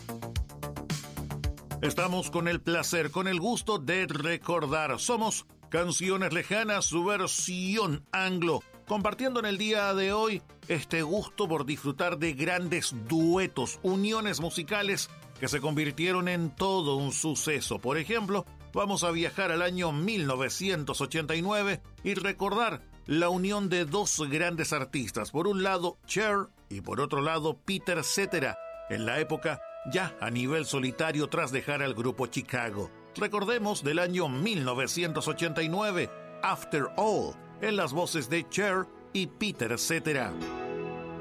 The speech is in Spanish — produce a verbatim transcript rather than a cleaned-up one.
Estamos con el placer, con el gusto de recordar. Somos Canciones Lejanas, su versión anglo, compartiendo en el día de hoy este gusto por disfrutar de grandes duetos, uniones musicales que se convirtieron en todo un suceso. Por ejemplo, vamos a viajar al año mil novecientos ochenta y nueve y recordar la unión de dos grandes artistas. Por un lado, Cher, y por otro lado, Peter Cetera, en la época ya a nivel solitario tras dejar al grupo Chicago. Recordemos del año mil novecientos ochenta y nueve, After All, en las voces de Cher y Peter Cetera.